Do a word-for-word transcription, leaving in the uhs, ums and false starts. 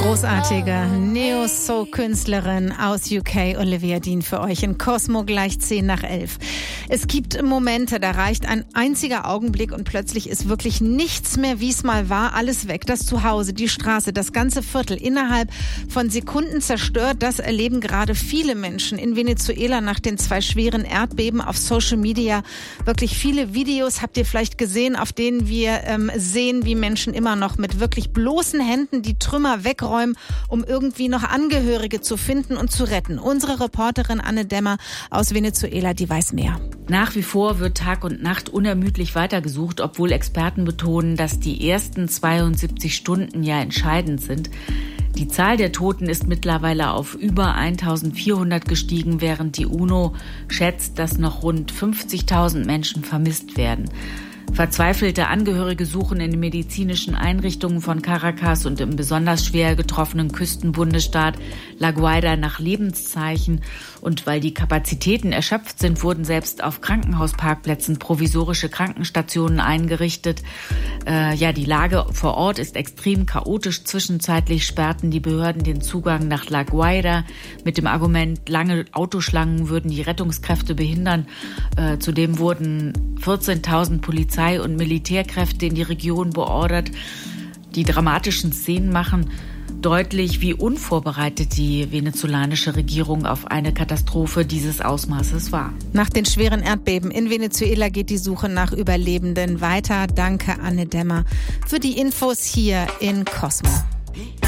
Großartige Neo-Soul-Künstlerin aus U K, Olivia Dean, für euch in Cosmo gleich zehn nach elf. Es gibt Momente, da reicht ein einziger Augenblick und plötzlich ist wirklich nichts mehr, wie es mal war, alles weg. Das Zuhause, die Straße, das ganze Viertel innerhalb von Sekunden zerstört. Das erleben gerade viele Menschen in Venezuela nach den zwei schweren Erdbeben auf Social Media. Wirklich viele Videos habt ihr vielleicht gesehen, auf denen wir ähm, sehen, wie Menschen immer noch mit wirklich bloßen Händen die Trümmer wegräumen, um irgendwie noch Angehörige zu finden und zu retten. Unsere Reporterin Anne Dämmer aus Venezuela, die weiß mehr. Nach wie vor wird Tag und Nacht unermüdlich weitergesucht, obwohl Experten betonen, dass die ersten zweiundsiebzig Stunden ja entscheidend sind. Die Zahl der Toten ist mittlerweile auf über eintausendvierhundert gestiegen, während die UNO schätzt, dass noch rund fünfzigtausend Menschen vermisst werden. Verzweifelte Angehörige suchen in den medizinischen Einrichtungen von Caracas und im besonders schwer getroffenen Küstenbundesstaat La Guaira nach Lebenszeichen. Und weil die Kapazitäten erschöpft sind, wurden selbst auf Krankenhausparkplätzen provisorische Krankenstationen eingerichtet. Äh, ja, die Lage vor Ort ist extrem chaotisch. Zwischenzeitlich sperrten die Behörden den Zugang nach La Guaira mit dem Argument, lange Autoschlangen würden die Rettungskräfte behindern. Äh, zudem wurden vierzehntausend Polizei- und Militärkräfte in die Region beordert. Die dramatischen Szenen machen deutlich, wie unvorbereitet die venezolanische Regierung auf eine Katastrophe dieses Ausmaßes war. Nach den schweren Erdbeben in Venezuela geht die Suche nach Überlebenden weiter. Danke, Anne Dämmer, für die Infos hier in Cosmo.